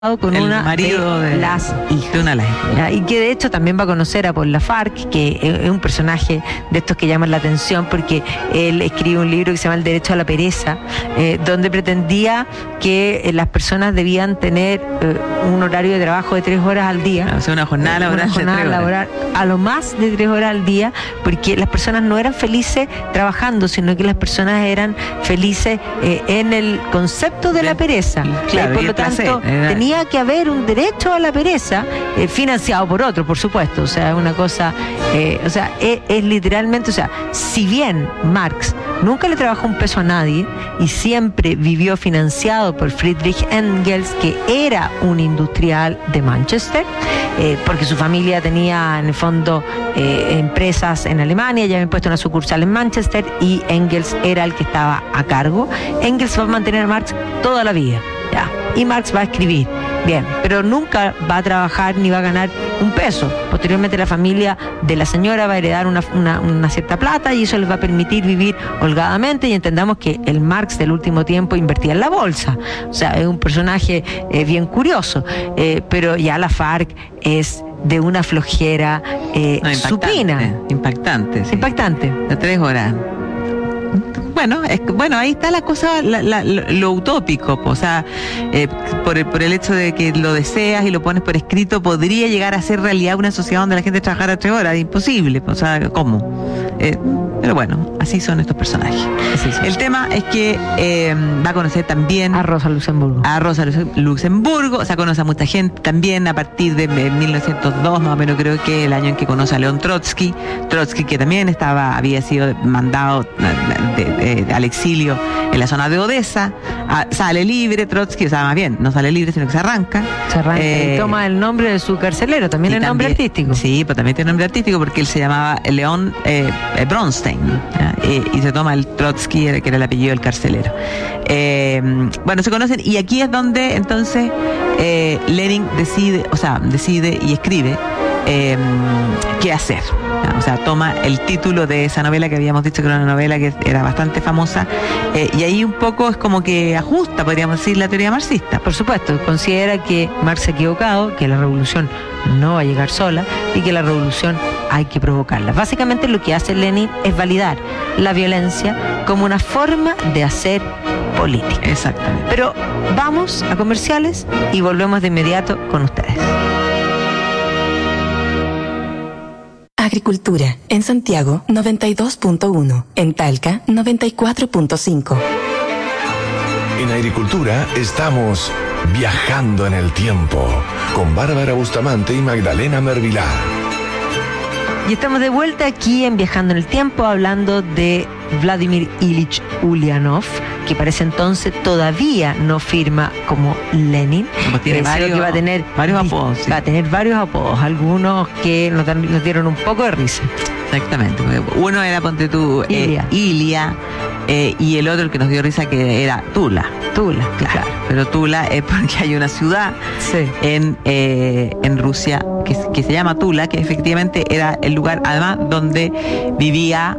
con el una marido de las hijas. De una de las hijas. Y que de hecho también va a conocer a Paul Lafargue, que es un personaje de estos que llaman la atención, porque él escribe un libro que se llama El derecho a la pereza, donde pretendía que las personas debían tener un horario de trabajo de 3 horas al día. O sea, una jornada laboral Una jornada de 3 horas. laboral a lo más de 3 horas al día, porque las personas no eran felices trabajando, sino que las personas eran felices en el concepto de la pereza. Claro, Por y lo el placer, tanto, tenía que haber un derecho a la pereza, financiado por otro, por supuesto. O sea, es una cosa, es literalmente, o sea, si bien Marx nunca le trabajó un peso a nadie y siempre vivió financiado por Friedrich Engels, que era un industrial de Manchester, porque su familia tenía en el fondo empresas en Alemania, ya habían puesto una sucursal en Manchester y Engels era el que estaba a cargo. Engels va a mantener a Marx toda la vida, ¿ya? Y Marx va a escribir, bien, pero nunca va a trabajar ni va a ganar un peso. Posteriormente la familia de la señora va a heredar una cierta plata y eso les va a permitir vivir holgadamente, y entendamos que el Marx del último tiempo invertía en la bolsa. O sea, es un personaje bien curioso, pero ya Lafargue es de una flojera supina. Impactante. Sí. Impactante. De 3 horas. Bueno, ahí está la cosa, lo utópico, o sea, por el hecho de que lo deseas y lo pones por escrito, podría llegar a ser realidad una sociedad donde la gente trabajara 3 horas, imposible, o sea, ¿cómo? Pero bueno, así son estos personajes. El tema es que va a conocer también a Rosa Luxemburgo. O sea, conoce a mucha gente también a partir de 1902, más o menos, creo que el año en que conoce a León Trotsky, que también había sido mandado al exilio en la zona de Odessa. Sale libre Trotsky, o sea, más bien, no sale libre, sino que se arranca. Y toma el nombre de su carcelero, también el nombre artístico. Sí, pero también tiene nombre artístico porque él se llamaba León Bronstein, y se toma el Trotsky, que era el apellido del carcelero. Bueno, se conocen, y aquí es donde entonces Lenin decide y escribe qué hacer. O sea, toma el título de esa novela que habíamos dicho que era una novela que era bastante famosa, y ahí un poco es como que ajusta, podríamos decir, la teoría marxista. Por supuesto, considera que Marx se ha equivocado, que la revolución no va a llegar sola y que la revolución hay que provocarla. Básicamente lo que hace Lenin es validar la violencia como una forma de hacer política. Exactamente. Pero vamos a comerciales y volvemos de inmediato con ustedes. Agricultura. En Santiago, 92.1. En Talca, 94.5. En Agricultura estamos viajando en el tiempo con Bárbara Bustamante y Magdalena Mervilá. Y estamos de vuelta aquí en Viajando en el Tiempo, hablando de Vladimir Ilich Ulyanov, que para ese entonces todavía no firma como Lenin. Tiene varios apodos. Va a tener varios apodos, algunos que nos dieron un poco de risa. Exactamente. Uno era, ponte tú, Ilia, y el otro, el que nos dio risa, que era Tula. Claro. Pero Tula es porque hay una ciudad en Rusia que se llama Tula, que efectivamente era el lugar, además, donde vivía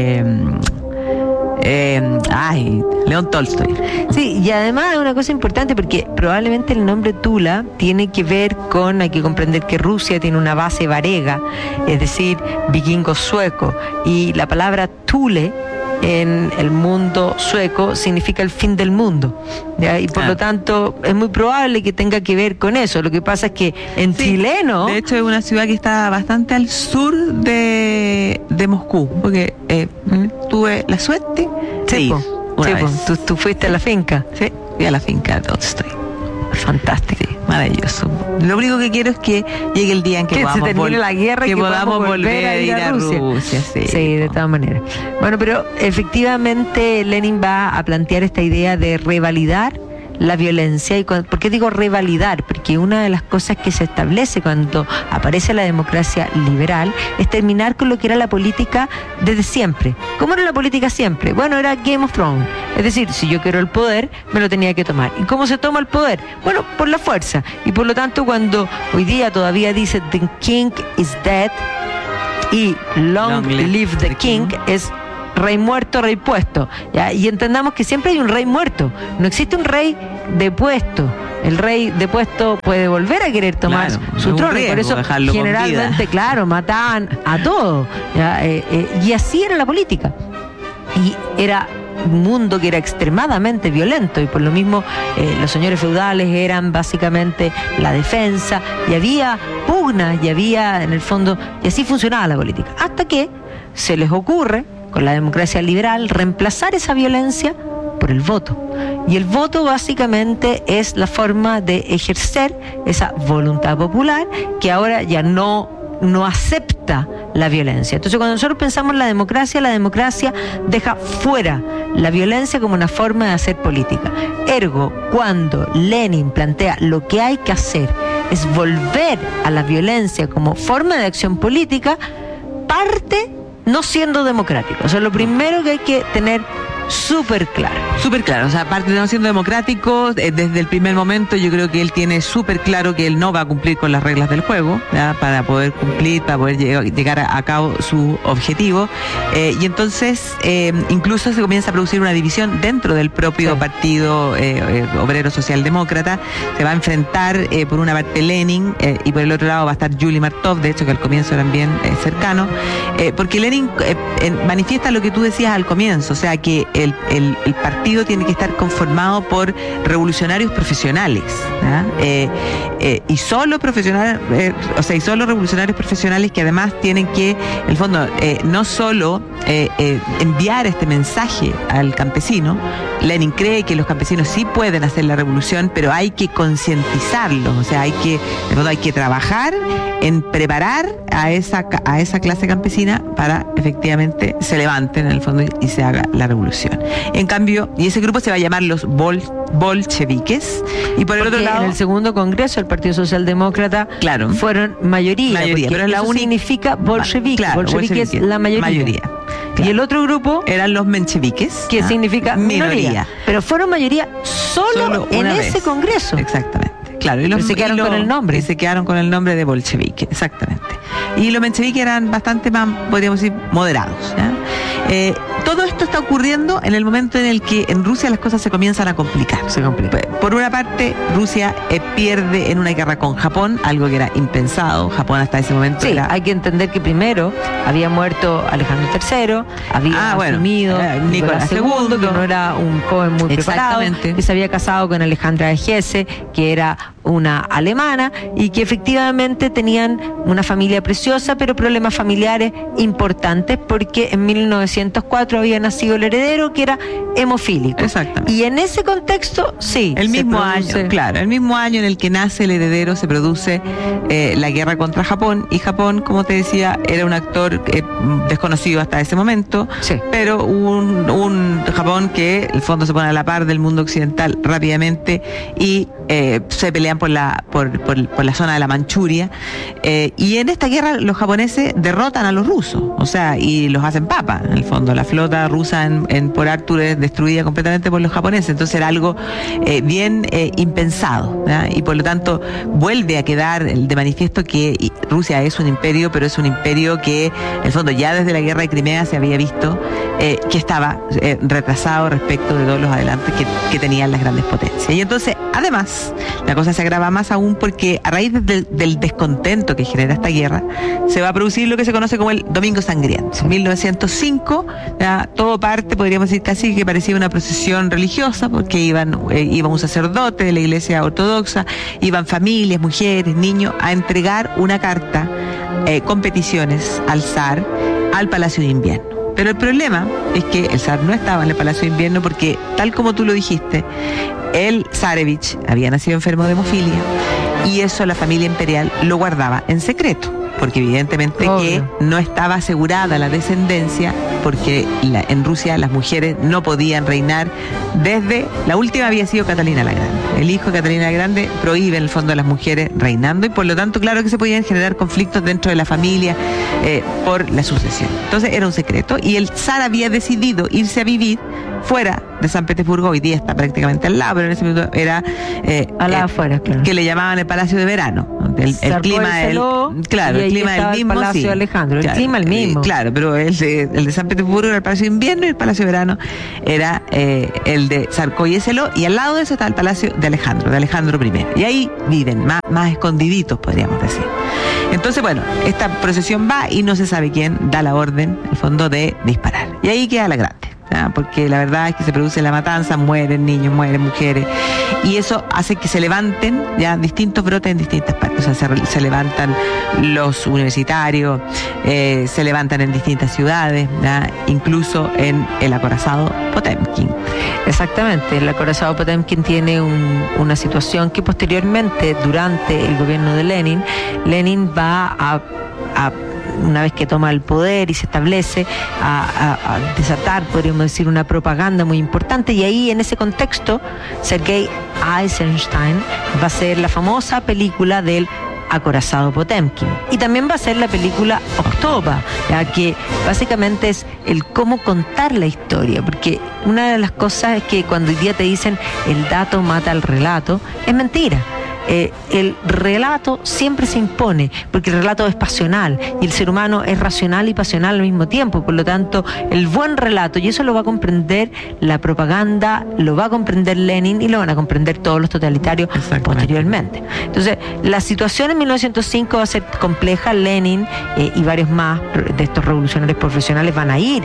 León Tolstoy. Sí, y además es una cosa importante porque probablemente el nombre Tula tiene que ver con, hay que comprender que Rusia tiene una base varega, es decir, vikingo sueco, y la palabra Thule en el mundo sueco significa el fin del mundo, ¿ya? Y por lo tanto es muy probable que tenga que ver con eso. Lo que pasa es que en chileno, de hecho, es una ciudad que está bastante al sur de Moscú, porque tuve la suerte de ir una vez. ¿Tú fuiste a la finca? Sí, fui a la finca de Tolstoy. Fantástico. Sí, maravilloso. Lo único que quiero es que llegue el día en que podamos se termine la guerra y que podamos volver a ir a Rusia. Sí, de todas maneras. Bueno, pero efectivamente Lenin va a plantear esta idea de revalidar la violencia. ¿Y por qué digo revalidar? Porque una de las cosas que se establece cuando aparece la democracia liberal es terminar con lo que era la política desde siempre. ¿Cómo era la política siempre? Bueno, era Game of Thrones. Es decir, si yo quiero el poder, me lo tenía que tomar. ¿Y cómo se toma el poder? Bueno, por la fuerza. Y por lo tanto, cuando hoy día todavía dice The King is dead y Long live the King, es rey muerto, rey puesto, ¿ya? Y entendamos que siempre hay un rey muerto, no existe un rey depuesto. El rey depuesto puede volver a querer tomar su trono, y por eso generalmente, claro, mataban a todos, ¿ya? Y así era la política. Y era un mundo que era extremadamente violento, y por lo mismo los señores feudales eran básicamente la defensa, y había pugnas, y había, en el fondo, y así funcionaba la política. Hasta que se les ocurre, con la democracia liberal, reemplazar esa violencia por el voto. Y el voto básicamente es la forma de ejercer esa voluntad popular que ahora ya no acepta la violencia. Entonces, cuando nosotros pensamos en la democracia deja fuera la violencia como una forma de hacer política. Ergo, cuando Lenin plantea lo que hay que hacer es volver a la violencia como forma de acción política, parte no siendo democrático. O sea, lo primero que hay que tener súper claro. Súper claro, o sea, aparte de no siendo democrático, desde el primer momento yo creo que él tiene súper claro que él no va a cumplir con las reglas del juego, ¿ya? Para poder cumplir, para poder llegar a cabo su objetivo, y entonces incluso se comienza a producir una división dentro del propio partido obrero socialdemócrata. Se va a enfrentar por una parte Lenin y por el otro lado va a estar Yuli Martov, de hecho que al comienzo eran bien cercanos, porque Lenin manifiesta lo que tú decías al comienzo, o sea que el partido tiene que estar conformado por revolucionarios profesionales, y solo profesionales, y solo revolucionarios profesionales que además tienen que, en el fondo, no solo enviar este mensaje al campesino. Lenin cree que los campesinos sí pueden hacer la revolución, pero hay que concientizarlos, o sea, hay que trabajar en preparar a esa clase campesina para efectivamente se levanten en el fondo y se haga la revolución. En cambio, y ese grupo se va a llamar los bolcheviques, y por el otro lado, en el segundo congreso el Partido Socialdemócrata, claro, fueron mayoría, pero la única significa bolchevique, claro, bolchevique es la mayoría. Claro. Y el otro grupo eran los mencheviques, que significa minoría, pero fueron mayoría solo en ese congreso. Exactamente. Claro, y se quedaron con el nombre. Y se quedaron con el nombre de bolchevique, exactamente. Y los mencheviques eran bastante más, podríamos decir, moderados, ¿ya? Todo esto está ocurriendo en el momento en el que en Rusia las cosas se comienzan a complicar. Por una parte, Rusia pierde en una guerra con Japón, algo que era impensado. Japón hasta ese momento hay que entender que primero había muerto Alejandro III, había asumido Nicolás II, que no era un joven muy preparado, que se había casado con Alejandra de Hesse, que era una alemana, y que efectivamente tenían una familia preciosa, pero problemas familiares importantes, porque en 1904 había nacido el heredero, que era hemofílico. Exactamente. Y en ese contexto, el mismo año en el que nace el heredero se produce la guerra contra Japón, y Japón, como te decía, era un actor desconocido hasta ese momento, pero un Japón que en el fondo se pone a la par del mundo occidental rápidamente, y se pelean por la zona de la Manchuria, y en esta guerra los japoneses derrotan a los rusos, o sea, y los hacen papa. En el fondo, la flota rusa en Port Arthur es destruida completamente por los japoneses. Entonces era algo bien impensado, ¿ya? Y por lo tanto vuelve a quedar de manifiesto que Rusia es un imperio, pero es un imperio que en el fondo ya desde la guerra de Crimea se había visto que estaba retrasado respecto de todos los adelantos que tenían las grandes potencias. Y entonces, además, la cosa se agrava más aún porque a raíz del descontento que genera esta guerra, se va a producir lo que se conoce como el Domingo Sangriento. En 1905, ya, todo parte, podríamos decir casi que parecía una procesión religiosa, porque iba un sacerdote de la Iglesia Ortodoxa, iban familias, mujeres, niños, a entregar una carta con peticiones al zar, al Palacio de Invierno. Pero el problema es que el zar no estaba en el Palacio de Invierno porque, tal como tú lo dijiste, el zarevich había nacido enfermo de hemofilia, y eso la familia imperial lo guardaba en secreto, porque evidentemente que no estaba asegurada la descendencia, porque en Rusia las mujeres no podían reinar. Desde la última había sido Catalina la Grande. El hijo de Catalina la Grande prohíbe en el fondo a las mujeres reinando, y por lo tanto claro que se podían generar conflictos dentro de la familia por la sucesión. Entonces era un secreto, y el zar había decidido irse a vivir fuera de San Petersburgo. Hoy día está prácticamente al lado, pero en ese momento era afuera, claro, que le llamaban el Palacio de Verano. El clima el clima del mismo, Palacio de Alejandro, el clima el mismo. Claro, pero el de San Petersburgo era el Palacio de Invierno y el Palacio de Verano era el de Zarkó y Eseló, y al lado de eso está el Palacio de Alejandro I. Y ahí viven, más escondiditos, podríamos decir. Entonces, bueno, esta procesión va y no se sabe quién da la orden, en el fondo, de disparar. Y ahí queda la grande, ¿ya? Porque la verdad es que se produce la matanza, mueren niños, mueren mujeres, y eso hace que se levanten ya distintos brotes en distintas partes. O sea, se levantan los universitarios, se levantan en distintas ciudades, ¿ya? Incluso en el acorazado Potemkin. Exactamente, el acorazado Potemkin tiene una situación que posteriormente, durante el gobierno de Lenin va a una vez que toma el poder y se establece, a desatar, podríamos decir, una propaganda muy importante, y ahí en ese contexto Sergei Eisenstein va a hacer la famosa película del acorazado Potemkin, y también va a ser la película Oktober, que básicamente es el cómo contar la historia, porque una de las cosas es que cuando hoy día te dicen el dato mata al relato, es mentira. El relato siempre se impone, porque el relato es pasional y el ser humano es racional y pasional al mismo tiempo. Por lo tanto, el buen relato, y eso lo va a comprender la propaganda, lo va a comprender Lenin y lo van a comprender todos los totalitarios posteriormente. Entonces, la situación en 1905 va a ser compleja. Lenin y varios más de estos revolucionarios profesionales van a ir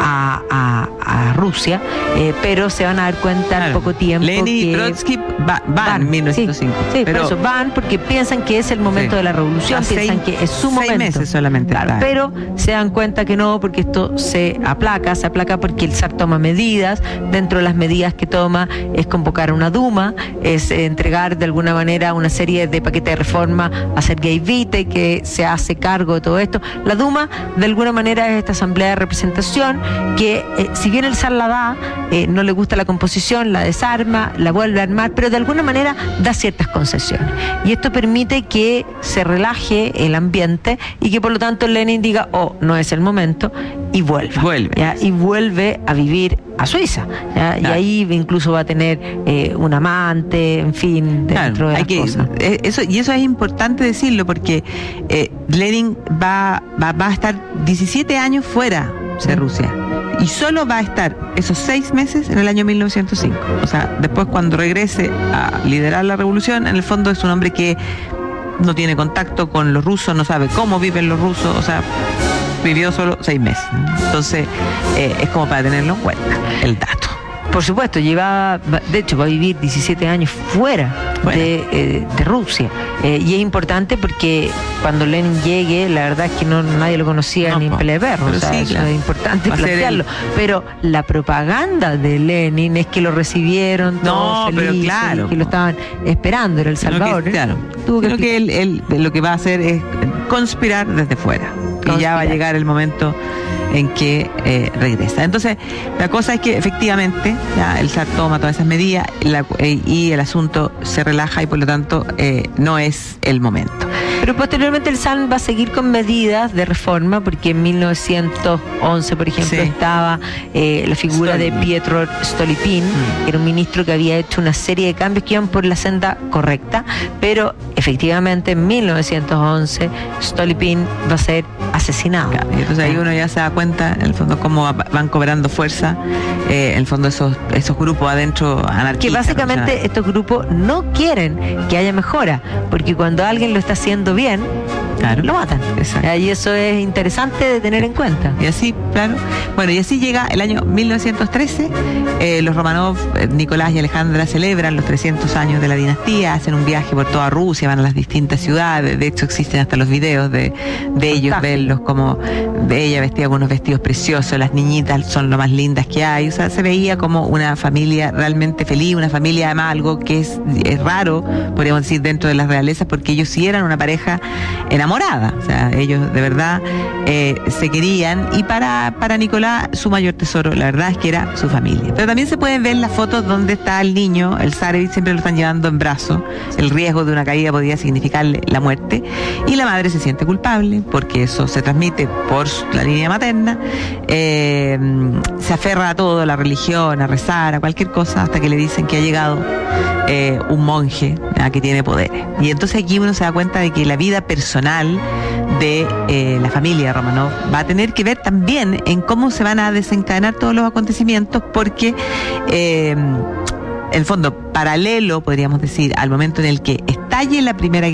a Rusia, pero se van a dar cuenta en poco tiempo. Lenin y Trotsky van en 1905. Sí, pero por eso van, porque piensan que es el momento de la revolución, piensan que es su momento. 6 meses solamente. Claro, pero se dan cuenta que no, porque esto se aplaca porque el zar toma medidas. Dentro de las medidas que toma es convocar a una Duma, es entregar de alguna manera una serie de paquetes de reforma a Sergei Vite, que se hace cargo de todo esto. La Duma, de alguna manera, es esta asamblea de representación que, si bien el zar la da, no le gusta la composición, la desarma, la vuelve a armar, pero de alguna manera da ciertas concesiones. Y esto permite que se relaje el ambiente y que por lo tanto Lenin diga, no es el momento, y vuelve. ¿Ya? Y vuelve a vivir a Suiza, ¿ya? Y ahí incluso va a tener un amante, en fin, dentro de las cosas. Eso es importante decirlo, porque Lenin va a estar 17 años fuera de Rusia. Y solo va a estar esos 6 meses en el año 1905. O sea, después, cuando regrese a liderar la revolución, en el fondo es un hombre que no tiene contacto con los rusos, no sabe cómo viven los rusos, o sea, vivió solo 6 meses. Entonces, es como para tenerlo en cuenta, el dato. Por supuesto, de hecho va a vivir 17 años fuera de Rusia. Y es importante porque cuando Lenin llegue, la verdad es que nadie lo conocía ni en pelea de perro. O sea, sí, claro, es importante plantearlo. Pero la propaganda de Lenin es que lo recibieron todos felices, claro, que lo estaban esperando, era El Salvador. Creo que lo que va a hacer es conspirar desde fuera. Y ya va a llegar el momento en que regresa. Entonces, la cosa es que efectivamente ya el zar toma todas esas medidas y el asunto se relaja, y por lo tanto no es el momento. Pero posteriormente el zar va a seguir con medidas de reforma, porque en 1911, por ejemplo, estaba la figura de Pietro Stolypin, que era un ministro que había hecho una serie de cambios que iban por la senda correcta, pero efectivamente en 1911 Stolypin va a ser asesinado. Claro, y entonces ahí uno ya se da cuenta, en el fondo, cómo van cobrando fuerza, en el fondo, esos grupos adentro anarquistas. Que básicamente estos grupos no quieren que haya mejora, porque cuando alguien lo está haciendo bien, lo matan. Exacto. Y eso es interesante de tener en cuenta. Y así, claro. Bueno, y así llega el año 1913. Los Romanov, Nicolás y Alejandra, celebran los 300 años de la dinastía, hacen un viaje por toda Rusia, van a las distintas ciudades. De hecho, existen hasta los videos de ellos, verlos como de ella vestida con unos vestidos preciosos, las niñitas son lo más lindas que hay. O sea, se veía como una familia realmente feliz, una familia, además, algo que es raro, podríamos decir, dentro de las realezas, porque ellos sí eran una pareja enamorada. O sea, ellos de verdad se querían, y para Nicolás su mayor tesoro, la verdad, es que era su familia. Pero también se pueden ver las fotos donde está el niño, el Zarevich, siempre lo están llevando en brazos. El riesgo de una caída podía significarle la muerte, y la madre se siente culpable porque eso se transmite por la línea materna. Se aferra a todo, a la religión, a rezar, a cualquier cosa, hasta que le dicen que ha llegado un monje que tiene poderes. Y entonces aquí uno se da cuenta de que la vida personal de la familia Romanov va a tener que ver también en cómo se van a desencadenar todos los acontecimientos, porque en el fondo, paralelo, podríamos decir, al momento en el que estalle la Primera